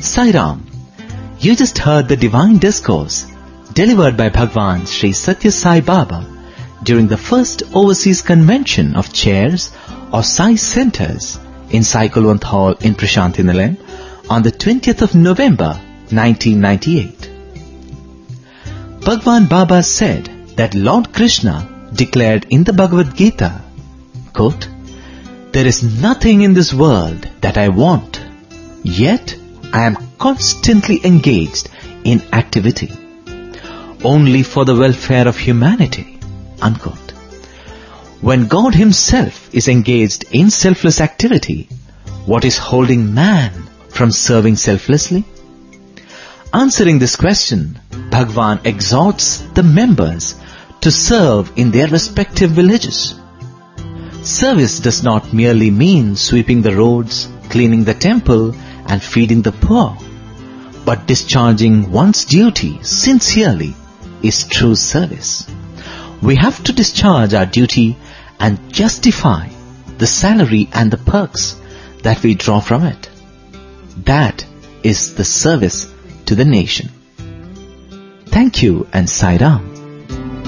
Sai Ram. You just heard the divine discourse delivered by Bhagwan Sri Satya Sai Baba during the first overseas convention of chairs or Sai centers in Sai Kulwant Hall in Prashanthi Nilayam on the 20th of November 1998. Bhagwan Baba said that Lord Krishna declared in the Bhagavad Gita, quote, "There is nothing in this world that I want, yet I am constantly engaged in activity, only for the welfare of humanity," unquote. When God himself is engaged in selfless activity, what is holding man from serving selflessly? Answering this question, Bhagwan exhorts the members to serve in their respective villages. Service does not merely mean sweeping the roads, cleaning the temple, and feeding the poor, but discharging one's duty sincerely is true service. We have to discharge our duty and justify the salary and the perks that we draw from it. That is the service to the nation. Thank you and Sai Ram.